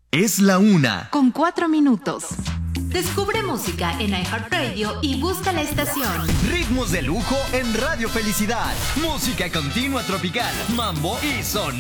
Es la 1:04. Descubre música en iHeartRadio y busca la estación. Ritmos de lujo en Radio Felicidad. Música continua tropical, mambo y son.